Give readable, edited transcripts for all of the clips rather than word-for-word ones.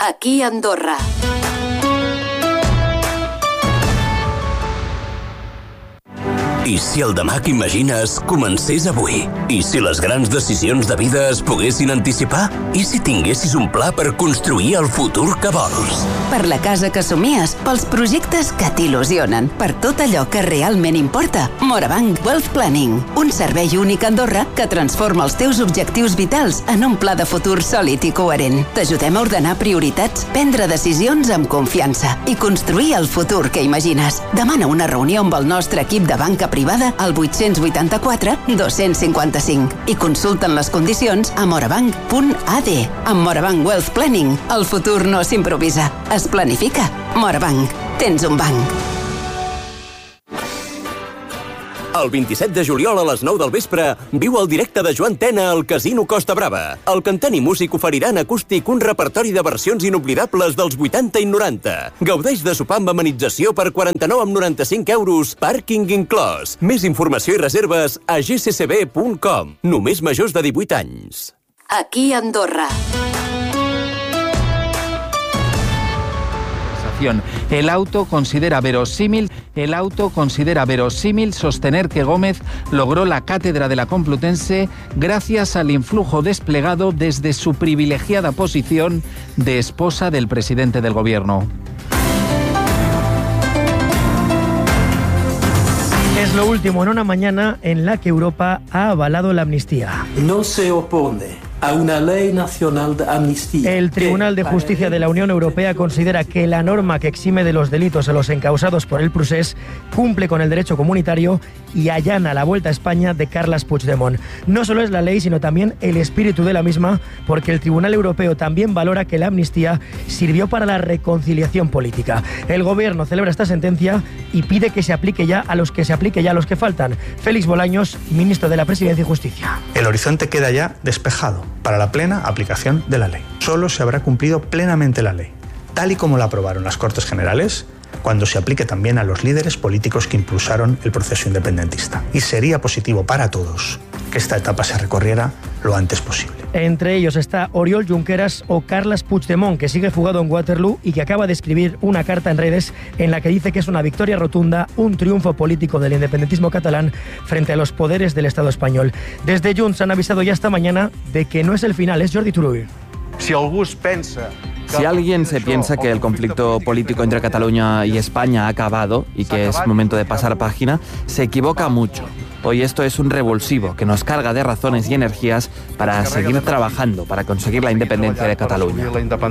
Aquí Andorra. I si el demà que imagines comencés avui? I si les grans decisions de vida es poguessin anticipar? I si tinguessis un pla per construir el futur que vols? Per la casa que somies, pels projectes que t'il·lusionen, per tot allò que realment importa. Morabanc Wealth Planning, un servei únic a Andorra que transforma els teus objectius vitals en un pla de futur sòlid i coherent. T'ajudem a ordenar prioritats, prendre decisions amb confiança i construir el futur que imagines. Demana una reunió amb el nostre equip de banca privada al 884 255 i consulten les condicions a morabanc.ad. Amb Morabanc Wealth Planning, el futur no s'improvisa, es planifica. Morabanc, tens un banc. El 27 de juliol a les 9 del vespre, viu el directe de Joan Tena al Casino Costa Brava. El cantant i músic oferirà en acústic un repertori de versions inoblidables dels 80 i 90. Gaudeix de sopar amb amenització per 49,95 €, pàrquing inclòs. Més informació i reserves a gccb.com. Només majors de 18 anys. Aquí Andorra. El auto considera verosímil sostener que Gómez logró la cátedra de la Complutense gracias al influjo desplegado desde su privilegiada posición de esposa del presidente del gobierno. Es lo último en una mañana en la que Europa ha avalado la amnistía. No se opone a una ley nacional de amnistía. El Tribunal de Justicia de la Unión Europea considera que la norma que exime de los delitos a los encausados por el procés cumple con el derecho comunitario y allana la vuelta a España de Carles Puigdemont. No solo es la ley, sino también el espíritu de la misma, porque el Tribunal Europeo también valora que la amnistía sirvió para la reconciliación política. El Gobierno celebra esta sentencia y pide que se aplique ya a los que faltan. Félix Bolaños, ministro de la Presidencia y Justicia. El horizonte queda ya despejado para la plena aplicación de la ley. Solo se habrá cumplido plenamente la ley, tal y como la aprobaron las Cortes Generales, cuando se aplique también a los líderes políticos que impulsaron el proceso independentista. Y sería positivo para todos que esta etapa se recorriera lo antes posible. Entre ellos está Oriol Junqueras o Carles Puigdemont, que sigue fugado en Waterloo y que acaba de escribir una carta en redes en la que dice que es una victoria rotunda, un triunfo político del independentismo catalán frente a los poderes del Estado español. Desde Junts han avisado ya esta mañana de que no es el final, es Jordi Turull. Si alguien se piensa que el conflicto político entre Cataluña y España ha acabado y que es momento de pasar página, se equivoca mucho. Hoy esto es un revulsivo que nos carga de razones y energías para seguir trabajando para conseguir la independencia de Cataluña.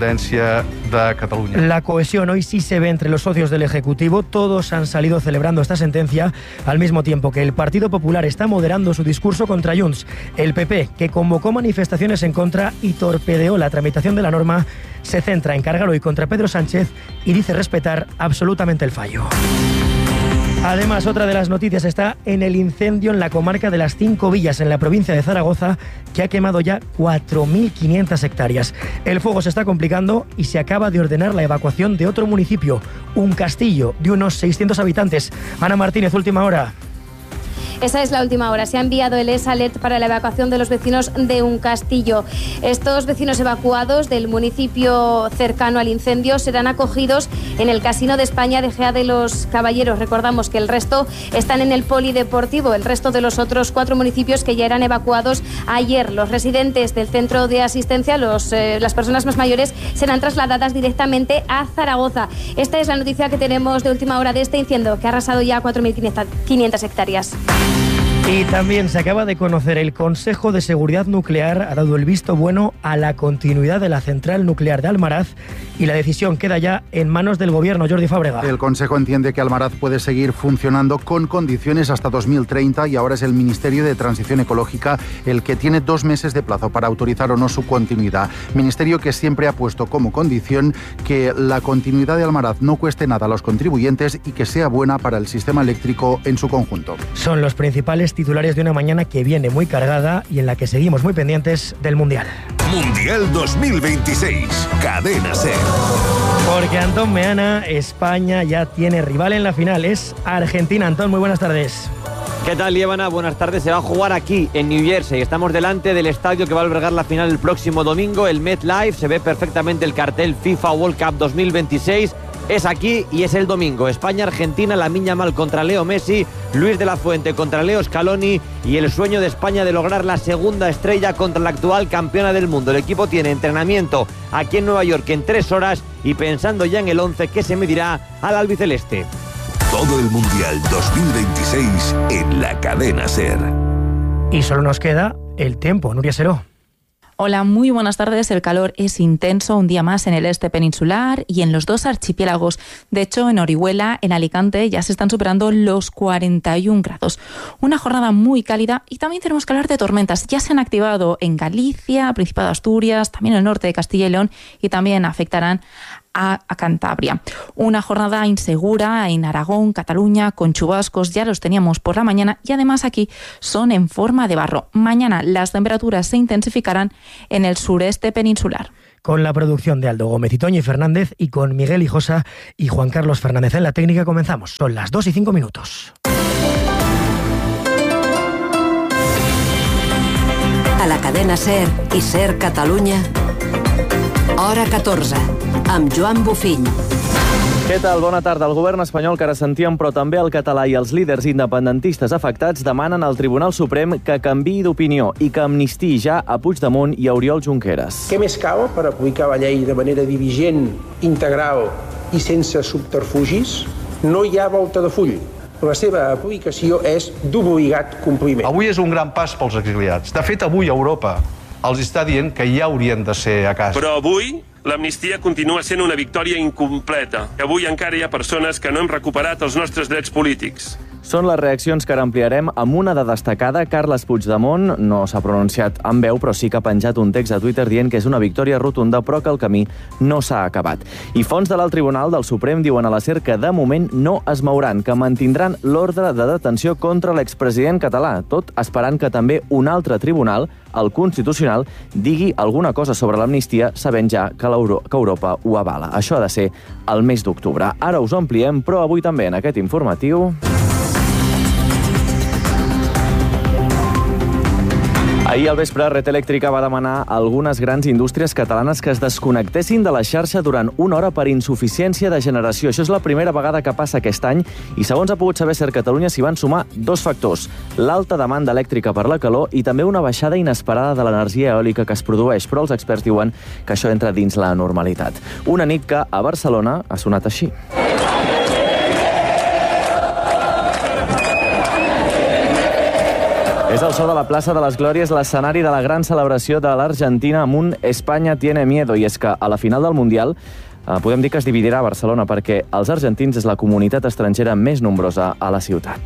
La cohesión hoy sí se ve entre los socios del Ejecutivo. Todos han salido celebrando esta sentencia al mismo tiempo que el Partido Popular está moderando su discurso contra Junts. El PP, que convocó manifestaciones en contra y torpedeó la tramitación de la norma, se centra en cargar hoy contra Pedro Sánchez y dice respetar absolutamente el fallo. Además, otra de las noticias está en el incendio en la comarca de las Cinco Villas, en la provincia de Zaragoza, que ha quemado ya 4.500 hectáreas. El fuego se está complicando y se acaba de ordenar la evacuación de otro municipio, un castillo de unos 600 habitantes. Ana Martínez, última hora. Esa es la última hora. Se ha enviado el SOS-Alert para la evacuación de los vecinos de un castillo. Estos vecinos evacuados del municipio cercano al incendio serán acogidos en el Casino de España de Gea de los Caballeros. Recordamos que el resto están en el polideportivo, el resto de los otros 4 municipios que ya eran evacuados ayer. Los residentes del centro de asistencia, las personas más mayores, serán trasladadas directamente a Zaragoza. Esta es la noticia que tenemos de última hora de este incendio que ha arrasado ya 4.500 hectáreas. Y también se acaba de conocer, el Consejo de Seguridad Nuclear ha dado el visto bueno a la continuidad de la central nuclear de Almaraz y la decisión queda ya en manos del Gobierno. Jordi Fábrega. El Consejo entiende que Almaraz puede seguir funcionando con condiciones hasta 2030 y ahora es el Ministerio de Transición Ecológica el que tiene 2 meses de plazo para autorizar o no su continuidad. Ministerio que siempre ha puesto como condición que la continuidad de Almaraz no cueste nada a los contribuyentes y que sea buena para el sistema eléctrico en su conjunto. Son los principales titulares de una mañana que viene muy cargada y en la que seguimos muy pendientes del Mundial. Mundial 2026, Cadena SER. Porque Antón Meana, España ya tiene rival en la final, es Argentina. Antón, muy buenas tardes. ¿Qué tal, Liébana? Buenas tardes. Se va a jugar aquí, en New Jersey. Estamos delante del estadio que va a albergar la final el próximo domingo, el MetLife. Se ve perfectamente el cartel FIFA World Cup 2026. Es aquí y es el domingo. España-Argentina, Lamine Yamal contra Leo Messi, Luis de la Fuente contra Leo Scaloni y el sueño de España de lograr la segunda estrella contra la actual campeona del mundo. El equipo tiene entrenamiento aquí en Nueva York en 3 horas y pensando ya en el 11 que se medirá al albiceleste. Todo el Mundial 2026 en la cadena SER. Y solo nos queda el tiempo. Nuria Seró. Hola, muy buenas tardes. El calor es intenso un día más en el este peninsular y en los 2 archipiélagos. De hecho, en Orihuela, en Alicante, ya se están superando los 41 grados. Una jornada muy cálida y también tenemos que hablar de tormentas. Ya se han activado en Galicia, Principado de Asturias, también en el norte de Castilla y León y también afectarán a Cantabria. Una jornada insegura en Aragón, Cataluña, con chubascos, ya los teníamos por la mañana y además aquí son en forma de barro. Mañana las temperaturas se intensificarán en el sureste peninsular. Con la producción de Aldo Gómez y Toñi Fernández y con Miguel Hijosa y Juan Carlos Fernández en la técnica comenzamos. Son las 2:05. A la cadena SER i SER Catalunya, hora 14, amb Joan Bufill. Què tal? Bona tarda. El govern espanyol, que ara sentíem, però també el català i els líders independentistes afectats demanen al Tribunal Suprem que canviï d'opinió i que amnistiï ja a Puigdemont i a Oriol Junqueras. Què més cal per aplicar la llei de manera diligent, integral i sense subterfugis? No hi ha volta de full. La seva aplicació és d'obligat compliment. Avui és un gran pas pels exiliats. De fet, avui Europa els està dient que ja haurien de ser a casa. Però avui l'amnistia continua sent una victòria incompleta. Avui encara hi ha persones que no hem recuperat els nostres drets polítics. Són les reaccions que ara ampliarem amb una de destacada. Carles Puigdemont no s'ha pronunciat amb veu, però sí que ha penjat un text a Twitter dient que és una victòria rotunda, però que el camí no s'ha acabat. I fonts de l'alt tribunal del Suprem diuen a la SER que de moment no es mouran, que mantindran l'ordre de detenció contra l'expresident català, tot esperant que també un altre tribunal, el Constitucional, digui alguna cosa sobre l'amnistia, sabent ja que Europa ho avala. Això ha de ser el mes d'octubre. Ara us ho ampliem, però avui també en aquest informatiu... Ahir al vespre, Red Eléctrica va demanar a algunes grans indústries catalanes que es desconnectessin de la xarxa durant una hora per insuficiència de generació. Això és la primera vegada que passa aquest any i, segons ha pogut saber SER Catalunya, s'hi van sumar 2 factors: l'alta demanda elèctrica per la calor i també una baixada inesperada de l'energia eòlica que es produeix, però els experts diuen que això entra dins la normalitat. Una nit que a Barcelona ha sonat així. És el so de la plaça de les Glòries, l'escenari de la gran celebració de l'Argentina amb un España tiene miedo. I és que a la final del Mundial podem dir que es dividirà Barcelona perquè els argentins és la comunitat estrangera més nombrosa a la ciutat.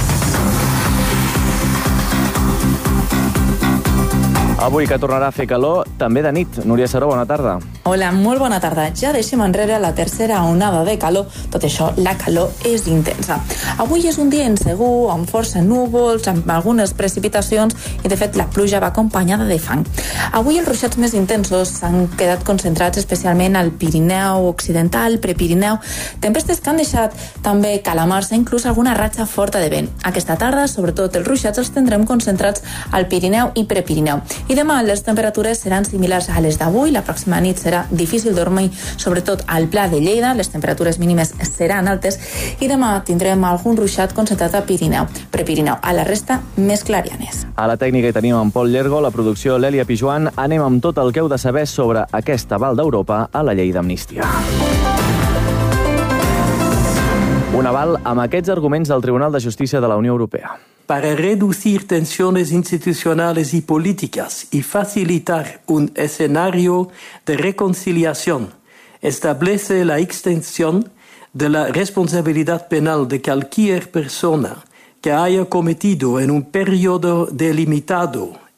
Avui que tornarà a fer calor, també de nit. Núria Seró, bona tarda. Hola, molt bona tarda. Ja deixem enrere la tercera onada de calor. Tot això, la calor és intensa. Avui és un dia insegur, amb força núvols, amb algunes precipitacions i, de fet, la pluja va acompanyada de fang. Avui els ruixats més intensos s'han quedat concentrats especialment al Pirineu Occidental, Prepirineu, tempestes que han deixat també calamar-se, inclús alguna ratxa forta de vent. Aquesta tarda, sobretot, els ruixats els tindrem concentrats al Pirineu i Prepirineu. I demà les temperatures seran similars a les d'avui. La pròxima nit serà difícil dormir, sobretot al Pla de Lleida. Les temperatures mínimes seran altes i demà tindrem algun ruixat concentrat a Pirineu, Prepirineu. A la resta, més clarianes. A la tècnica hi tenim en Pol Llergo, la producció l'Èlia Pijuan. Anem amb tot el que heu de saber sobre aquest aval d'Europa a la llei d'amnistia. Un aval amb aquests arguments del Tribunal de Justícia de la Unió Europea. Para reducir tensiones institucionales y políticas y facilitar un escenario de reconciliación, establece la extensión de la responsabilidad penal de cualquier persona que haya cometido en un periodo delimitado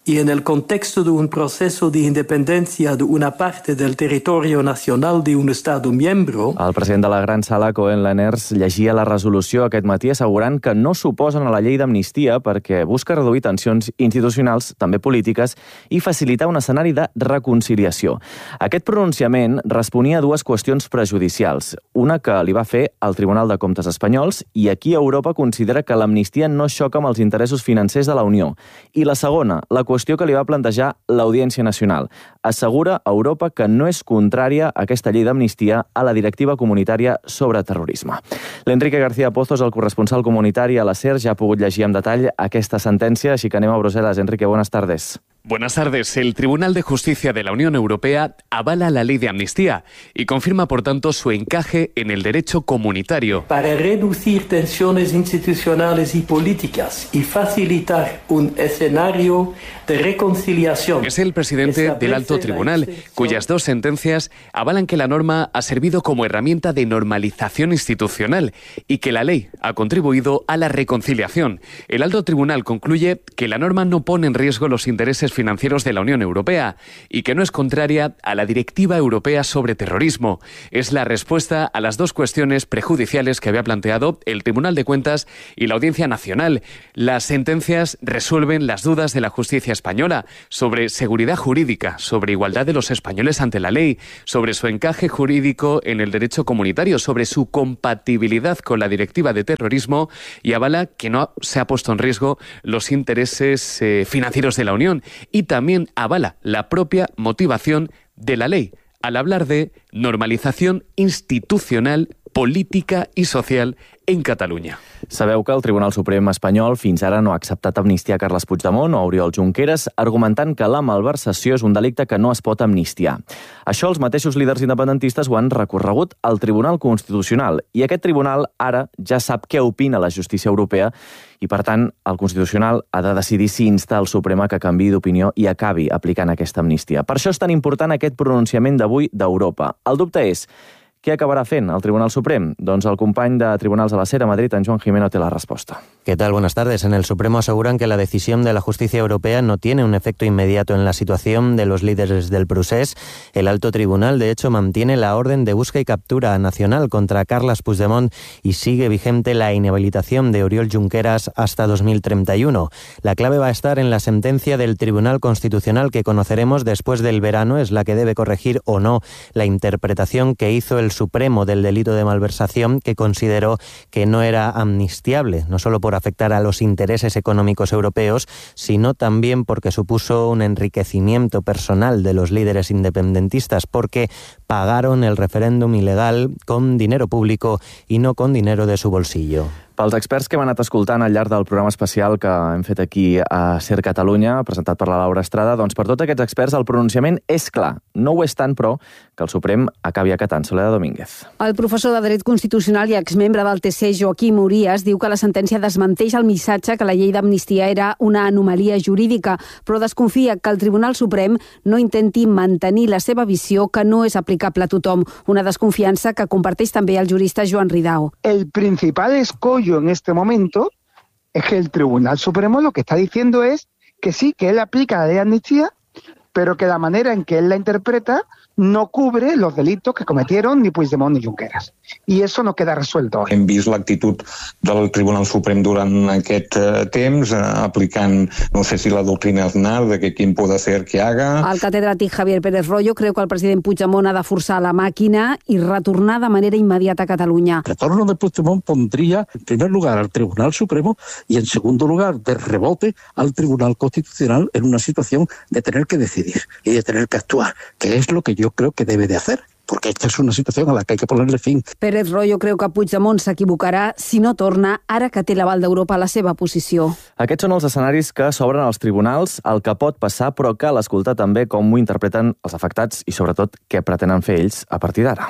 y en el contexto de un proceso de independencia de una parte del territorio nacional de un Estado miembro... El president de la Gran Sala, Cohen Lenners, llegia la resolució aquest matí assegurant que no s'oposen a la llei d'amnistia perquè busca reduir tensions institucionals, també polítiques, i facilitar un escenari de reconciliació. Aquest pronunciament responia a dues qüestions prejudicials. Una que li va fer el Tribunal de Comptes espanyols i aquí Europa considera que l'amnistia no xoca amb els interessos financers de la Unió. I la segona, la qüestió que li va plantejar l'Audiència Nacional. Assegura a Europa que no és contrària a aquesta llei d'amnistia a la directiva comunitària sobre terrorisme. L'Enrique García Pozos, el corresponsal comunitari a la SER, ja ha pogut llegir amb detall aquesta sentència, així que anem a Brussel·les. Enrique, buenas tardes. Buenas tardes. El Tribunal de Justicia de la Unión Europea avala la ley de amnistía y confirma, por tanto, su encaje en el derecho comunitario. Para reducir tensiones institucionales y políticas y facilitar un escenario de reconciliación. Es el presidente del Alto Tribunal, cuyas dos sentencias avalan que la norma ha servido como herramienta de normalización institucional y que la ley ha contribuido a la reconciliación. El Alto Tribunal concluye que la norma no pone en riesgo los intereses financieros de la Unión Europea y que no es contraria a la Directiva Europea sobre Terrorismo. Es la respuesta a las dos cuestiones prejudiciales que había planteado el Tribunal de Cuentas y la Audiencia Nacional. Las sentencias resuelven las dudas de la justicia española sobre seguridad jurídica, sobre igualdad de los españoles ante la ley, sobre su encaje jurídico en el derecho comunitario, sobre su compatibilidad con la Directiva de Terrorismo y avala que no se ha puesto en riesgo los intereses financieros de la Unión. Y también avala la propia motivación de la ley al hablar de normalización institucional, política i social en Catalunya. Sabeu que el Tribunal Suprem espanyol fins ara no ha acceptat amnistiar Carles Puigdemont o Oriol Junqueras, argumentant que la malversació és un delicte que no es pot amnistiar. Això els mateixos líders independentistes ho han recorregut al Tribunal Constitucional i aquest tribunal ara ja sap què opina la justícia europea i, per tant, el Constitucional ha de decidir si insta el Suprem a que canviï d'opinió i acabi aplicant aquesta amnistia. Per això és tan important aquest pronunciament d'avui d'Europa. El dubte és: què acabarà fent el Tribunal Suprem? Doncs el company de Tribunals de la SER a Madrid, en Joan Jimeno, té la resposta. ¿Qué tal? Buenas tardes. En el Supremo aseguran que la decisión de la justicia europea no tiene un efecto inmediato en la situación de los líderes del procés. El alto tribunal, de hecho, mantiene la orden de busca y captura nacional contra Carles Puigdemont y sigue vigente la inhabilitación de Oriol Junqueras hasta 2031. La clave va a estar en la sentencia del Tribunal Constitucional que conoceremos después del verano. Es la que debe corregir o no la interpretación que hizo el Supremo del delito de malversación, que consideró que no era amnistiable, no solo por afectar a los intereses económicos europeos, sino también porque supuso un enriquecimiento personal de los líderes independentistas, porque pagaron el referéndum ilegal con dinero público y no con dinero de su bolsillo. Pels experts que hem anat escoltant al llarg del programa especial que hem fet aquí a SER Catalunya, presentat per la Laura Estrada, doncs per tots aquests experts el pronunciament és clar. No ho és tant, però, que el Suprem acabi acatant. Soledad Domínguez. El professor de Dret Constitucional i exmembre del TC, Joaquim Urías, diu que la sentència desmenteix el missatge que la llei d'amnistia era una anomalia jurídica, però desconfia que el Tribunal Suprem no intenti mantenir la seva visió que no és aplicable a tothom. Una desconfiança que comparteix també el jurista Joan Ridao. El principal escollo en este momento es que el Tribunal Supremo lo que está diciendo es que sí, que él aplica la ley de amnistía, pero que la manera en que él la interpreta no cubre los delitos que cometieron ni Puigdemont ni Junqueras. I això no queda resuelto. Hem vist l'actitud del Tribunal Suprem durant aquest temps, aplicant, no sé si la doctrina Aznar, de que quien pueda hacer que haga. El catedràtic Javier Pérez Royo creu que el president Puigdemont ha de forçar la màquina i retornar de manera immediata a Catalunya. El retorno de Puigdemont pondría, en primer lugar, al Tribunal Supremo y, en segundo lugar, de rebote al Tribunal Constitucional en una situación de tener que decidir y de tener que actuar, que es lo que yo creo que debe de hacer, porque esta es una situación a la que hay que ponerle fin. Pérez Royo creu que Puigdemont s'equivocarà si no torna, ara que té l'aval d'Europa a la seva posició. Aquests són els escenaris que s'obren als tribunals, el que pot passar, però cal escoltar també com ho interpreten els afectats i, sobretot, què pretenen fer ells a partir d'ara.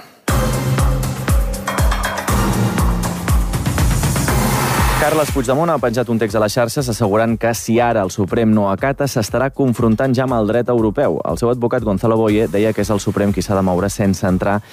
Carles Puigdemont ha penjat un text a les xarxes assegurant que si ara el Suprem no acata s'estarà confrontant ja amb el dret europeu. El seu advocat Gonzalo Boye deia que és el Suprem qui s'ha de moure sense entrar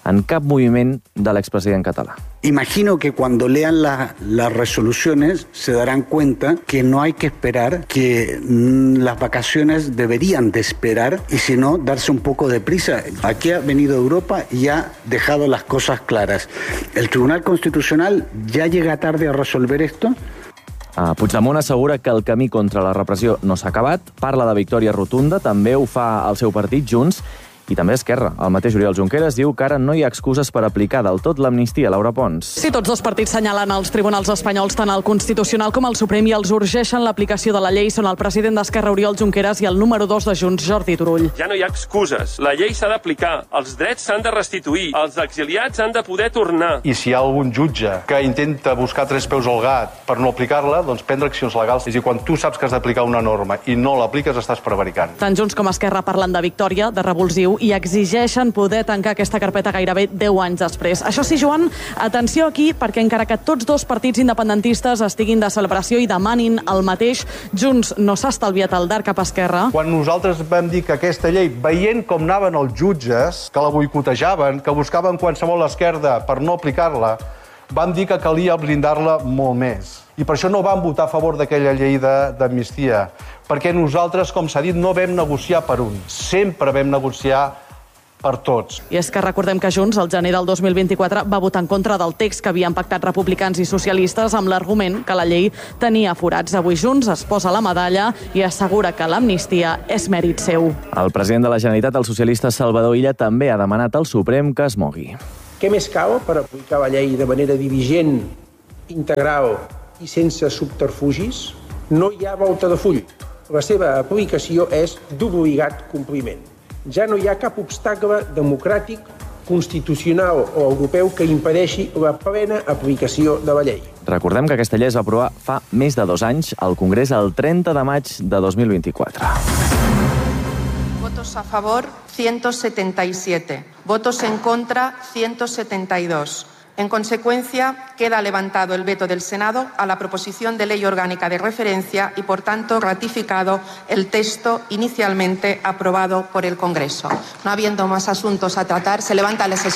en cap moviment de l'expresident català. Imagino que cuando lean las resoluciones se darán cuenta que no hay que esperar, que las vacaciones deberían de esperar y si no, darse un poco de prisa. Aquí ha venido Europa y ha dejado las cosas claras. El Tribunal Constitucional ya llega tarde a resolver esto. Puigdemont assegura que el camí contra la repressió no s'ha acabat, parla de victòria rotunda, també ho fa el seu partit, Junts, i també Esquerra. El mateix Oriol Junqueras diu que ara no hi ha excuses per aplicar del tot l'amnistia. Laura Pons. Sí, tots dos partits senyalen els tribunals espanyols, tant el Constitucional com el Suprem, i els urgeixen l'aplicació de la llei. Són el president d'Esquerra, Oriol Junqueras, i el número 2 de Junts, Jordi Turull. Ja no hi ha excuses. La llei s'ha d'aplicar, els drets s'han de restituir, els exiliats han de poder tornar. I si hi ha algun jutge que intenta buscar tres peus al gat per no aplicar-la, doncs prendre accions legals. És a dir, quan tu saps que has d'aplicar una norma i no l'apliques, estàs prevaricant. Tant Junts com Esquerra parlen de victòria, de revulsiu, i exigeixen poder tancar aquesta carpeta gairebé 10 anys després. Això sí, Joan, atenció aquí, perquè encara que tots dos partits independentistes estiguin de celebració i demanin el mateix, Junts no s'ha estalviat el dar cap a Esquerra. Quan nosaltres vam dir que aquesta llei, veient com anaven els jutges, que la boicotejaven, que buscaven qualsevol esquerda per no aplicar-la, vam dir que calia blindar-la molt més. I per això no vam votar a favor d'aquella llei d'amnistia, perquè nosaltres, com s'ha dit, no vam negociar per un. Sempre vam negociar per tots. I és que recordem que Junts, al gener del 2024, va votar en contra del text que havien pactat republicans i socialistes amb l'argument que la llei tenia forats. Avui Junts es posa la medalla i assegura que l'amnistia és mèrit seu. El president de la Generalitat, el socialista Salvador Illa, també ha demanat al Suprem que es mogui. Què més cal per aplicar la llei de manera diligent, integral i sense subterfugis? No hi ha volta de full. La seva aplicació és d'obligat compliment. Ja no hi ha cap obstacle democràtic, constitucional o europeu que impedeixi la plena aplicació de la llei. Recordem que aquesta llei es va aprovar fa més de 2 anys al Congrés el 30 de maig de 2024. Votos a favor, 177. Votos en contra, 172. En consecuencia, queda levantado el veto del Senado a la proposición de ley orgánica de referencia y, por tanto, ratificado el texto inicialmente aprobado por el Congreso. No habiendo más asuntos a tratar, se levanta la sesión.